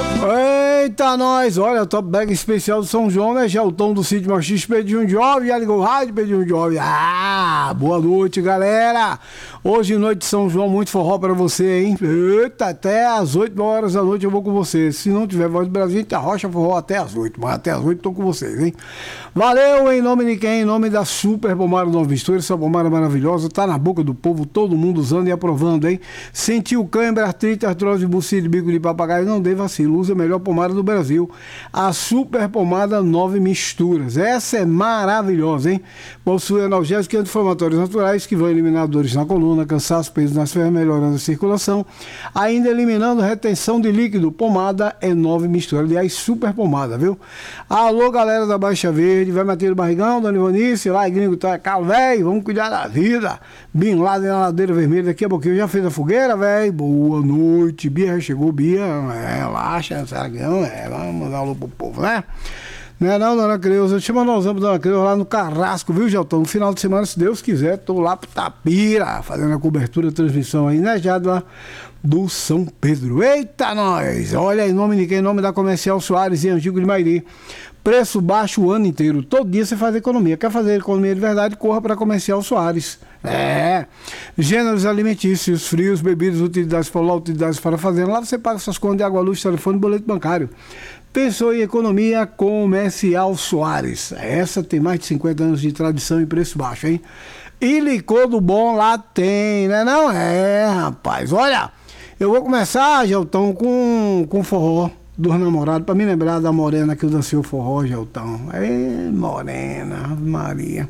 Eita, nós! Olha, o Top Bag especial do São João, né? Já o Tom do Sítio Machista pediu um jovem, já ligou o rádio, pediu um jovem. Ah, boa noite, galera! Hoje, noite de São João, muito forró pra você, hein? Eita, até às 8 horas da noite eu vou com vocês. Se não tiver Voz do Brasil, tá rocha forró até às 8, mas até às 8 tô com vocês, hein? Valeu, em nome de quem? Em nome da Super Pomada Nova Mistura, essa pomada maravilhosa, tá na boca do povo, todo mundo usando e aprovando, hein? Sentiu cãibra, artrite, artrose, bucite, bico de papagaio, não dê vacilo, usa a melhor pomada do Brasil, a Super Pomada 9 Misturas. Essa é maravilhosa, hein? Possui analgésicos e anti-inflamatórios naturais que vão eliminar dores na coluna, cansaço, peso nas pernas, melhorando a circulação, ainda eliminando retenção de líquido. Pomada é 9 Misturas, aliás, super pomada, viu? Alô, galera da Baixa Verde, vai bater o barrigão, Dona Ivanice, lá, gringo, tá, calo, velho, vamos cuidar da vida. Bin Laden na Ladeira Vermelha, daqui a pouquinho já fez a fogueira, velho. Boa noite, Bia, já chegou, Bia, relaxa, Sargão, vamos mandar um alô pro povo, né? Não, Dona Creuza, chama nós vamos, Dona Creuza, lá no Carrasco, viu, Geltão? No final de semana, se Deus quiser, tô lá pro Tapira, fazendo a cobertura, a transmissão aí, né, já lá do São Pedro. Eita, nós! Olha, em nome de quem? Em nome da Comercial Soares e Antigo de Mairi. Preço baixo o ano inteiro. Todo dia você faz economia. Quer fazer economia de verdade? Corra para Comercial Soares. Gêneros alimentícios, frios, bebidas, utilidades para lá, utilidades para fazenda. Lá você paga suas contas de água, luz, telefone e boleto bancário. Pensou em economia? Comercial Soares. Essa tem mais de 50 anos de tradição e preço baixo, hein? E licor do bom lá tem, né? Não é, rapaz. Olha, eu vou começar, Geltão, com forró dos namorados, pra me lembrar da morena que eu dancei o forró, Geltão. Ei, morena, Ave Maria.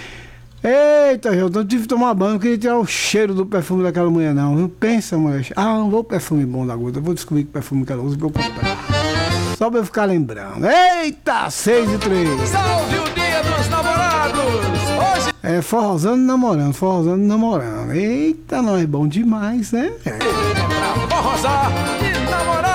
Eita, Geltão, tive que tomar banho, não queria tirar o cheiro do perfume daquela mulher, não. Viu? Pensa, mulher. Ah, não vou perfume bom da gota, eu vou descobrir que perfume que ela usa pra eu comprar. Só pra eu ficar lembrando. Eita, 6:03. Salve o dia dos namorados! Hoje é forrozando e namorando. Eita, nós é bom demais, né? pra forrosar e namorar.